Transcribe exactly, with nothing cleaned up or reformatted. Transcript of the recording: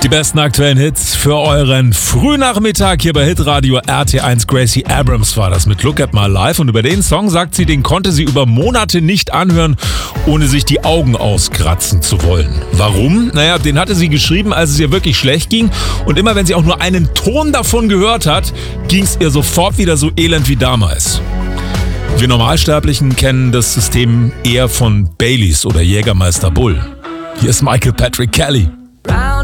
Die besten aktuellen Hits für euren Frühnachmittag hier bei Hitradio R T eins. Gracie Abrams war das mit Look at My Life. Und über den Song sagt sie, den konnte sie über Monate nicht anhören, ohne sich die Augen auskratzen zu wollen. Warum? Naja, den hatte sie geschrieben, als es ihr wirklich schlecht ging. Und immer wenn sie auch nur einen Ton davon gehört hat, ging es ihr sofort wieder so elend wie damals. Wir Normalsterblichen kennen das System eher von Baileys oder Jägermeister Bull. Hier ist Michael Patrick Kelly. Round